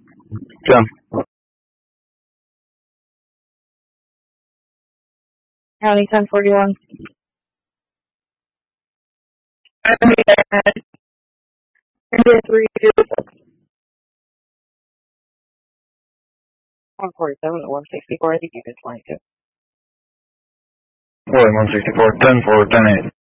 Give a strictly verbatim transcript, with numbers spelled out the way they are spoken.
ten. County ten forty-one. three two one forty-seven to one sixty-four. I think you did twenty-two. William one sixty-four, ten four, ten eight.